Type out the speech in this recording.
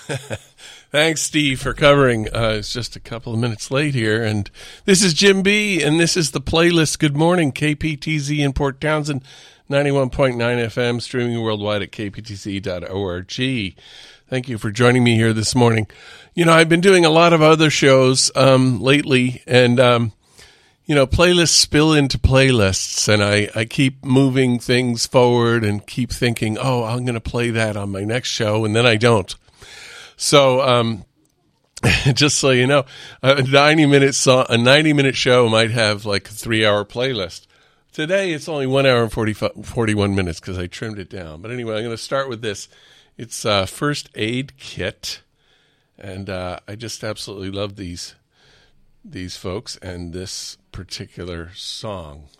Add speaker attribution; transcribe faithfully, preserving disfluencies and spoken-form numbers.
Speaker 1: Thanks, Steve, for covering. Uh, it's just a couple of minutes late here. And this is Jim B., and this is the playlist. Good morning, K P T Z in Port Townsend, ninety-one point nine F M, streaming worldwide at k p t z dot org. Thank you for joining me here this morning. You know, I've been doing a lot of other shows um, lately, and, um, you know, playlists spill into playlists, and I, I keep moving things forward and keep thinking, oh, I'm going to play that on my next show, and then I don't. So, um, just so you know, a ninety-minute song, a ninety-minute show might have like a three-hour playlist. Today, it's only one hour and forty-one minutes because I trimmed it down. But anyway, I'm going to start with this. It's uh, First Aid Kit, and uh, I just absolutely love these these folks and this particular song.